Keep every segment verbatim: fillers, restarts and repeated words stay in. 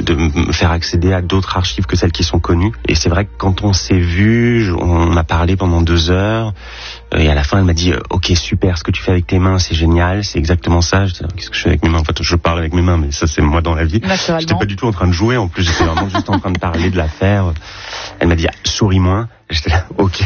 de me faire accéder à d'autres archives que celles qui sont connues. Et c'est vrai que quand on s'est vu, on a parlé pendant deux heures. Et à la fin, elle m'a dit « Ok, super, ce que tu fais avec tes mains, c'est génial, c'est exactement ça. » Je dis « Qu'est-ce que je fais avec mes mains ?» En fait, je parle avec mes mains, mais ça, c'est moi dans la vie. J'étais pas du tout en train de jouer, en plus, j'étais vraiment juste en train de parler de l'affaire. Elle m'a dit ah, « Souris moins. » J'étais là « Ok. »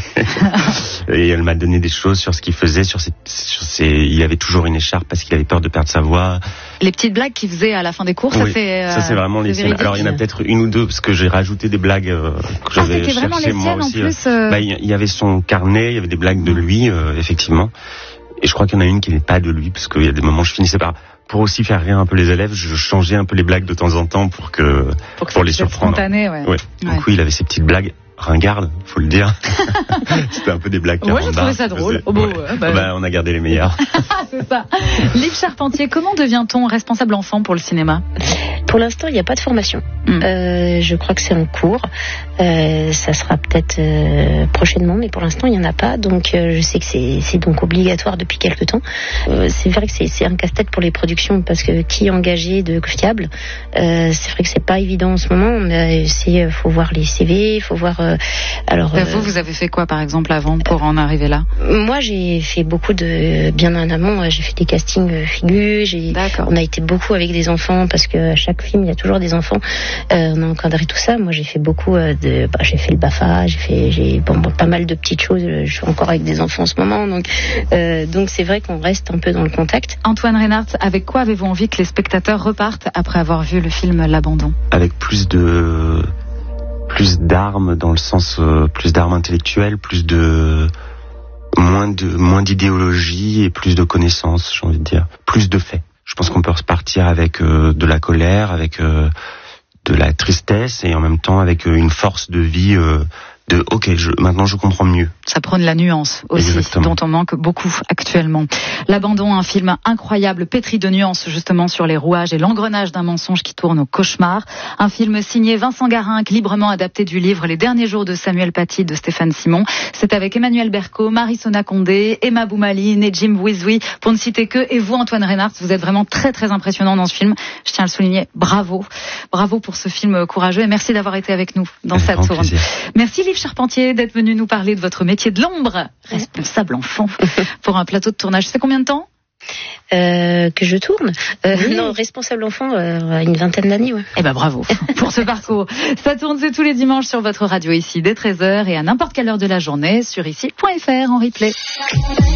Et elle m'a donné des choses sur ce qu'il faisait, sur ses, sur ses... Il avait toujours une écharpe parce qu'il avait peur de perdre sa voix. Les petites blagues qu'il faisait à la fin des cours, oui, ça c'est... Euh, ça c'est vraiment les siennes. Alors il y en a peut-être une ou deux, parce que j'ai rajouté des blagues euh, que j'avais ah, cherchées moi aussi. En plus, euh... bah, il y avait son carnet, il y avait des blagues de lui, euh, effectivement. Et je crois qu'il y en a une qui n'est pas de lui, parce qu'il y a des moments où je finissais par... Pour aussi faire rire un peu les élèves, je changeais un peu les blagues de temps en temps pour que pour, que pour les surprendre. Spontané, ouais. Ouais. Ouais. Donc oui, il avait ses petites blagues ringardes, faut le dire. C'était un peu des blagues. Moi, j'ai trouvé ça drôle. Oh, bon, ouais. Ouais, bah... bah, on a gardé les meilleurs. C'est ça. Liv Charpentier, comment devient-on responsable enfant pour le cinéma ? Pour l'instant, il n'y a pas de formation. Mmh. Euh, je crois que c'est en cours. Euh, ça sera peut-être euh, prochainement, mais pour l'instant, il n'y en a pas. Donc, euh, je sais que c'est, c'est donc obligatoire depuis quelque temps. Euh, c'est vrai que c'est, c'est un casse-tête pour les productions, parce que qui est engagé de fiable, euh, c'est vrai que c'est pas évident en ce moment. Il faut voir les C V, il faut voir... Euh, alors, euh, vous, vous avez fait quoi, par exemple, avant, pour en arriver là ? Moi, j'ai fait beaucoup de... Bien en amont, j'ai fait des castings figures. J'ai, on a été beaucoup avec des enfants, parce que à chaque film, il y a toujours des enfants. Euh, on a encadré tout ça. Moi, j'ai fait beaucoup de... Bah, j'ai fait le B A F A, j'ai fait j'ai, bon, bon, pas mal de petites choses. Je suis encore avec des enfants en ce moment. Donc, euh, donc c'est vrai qu'on reste un peu dans le contact. Antoine Reynard, avec quoi avez-vous envie que les spectateurs repartent après avoir vu le film L'Abandon ? Avec plus de... plus d'armes, dans le sens... Euh, plus d'armes intellectuelles, plus de... moins de moins d'idéologie et plus de connaissances, j'ai envie de dire. Plus de faits. Je pense qu'on peut repartir avec euh, de la colère, avec euh, de la tristesse et en même temps avec euh, une force de vie euh, de ok, je, maintenant je comprends mieux. Ça prône la nuance aussi, Exactement. Dont on manque beaucoup actuellement. L'Abandon, un film incroyable, pétri de nuances justement sur les rouages et l'engrenage d'un mensonge qui tourne au cauchemar. Un film signé Vincent Garinck, librement adapté du livre Les derniers jours de Samuel Paty de Stéphane Simon. C'est avec Emmanuel Berco, Marie-Sona Condé, Emma Boumaline et Jim Wizoui, pour ne citer que. Et vous, Antoine Reynard, vous êtes vraiment très très impressionnant dans ce film. Je tiens à le souligner. Bravo. Bravo pour ce film courageux et merci d'avoir été avec nous dans cette tourne. Merci Liv Charpentier d'être venu nous parler de votre métier de l'ombre, responsable enfant, pour un plateau de tournage. C'est combien de temps ? Euh, que je tourne euh, oui. Non, responsable enfant, euh, une vingtaine d'années. Ouais. Eh ben bravo pour ce parcours. Ça tourne, c'est tous les dimanches sur votre radio ici dès treize heures et à n'importe quelle heure de la journée sur ici point f r en replay.